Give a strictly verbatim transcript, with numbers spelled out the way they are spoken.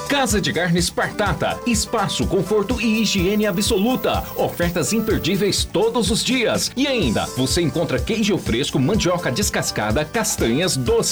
Casa de Carnes Partata. Espaço, conforto e higiene absoluta. Ofertas imperdíveis todos os dias. E ainda, você encontra queijo fresco, mandioca descascada, castanhas, doces.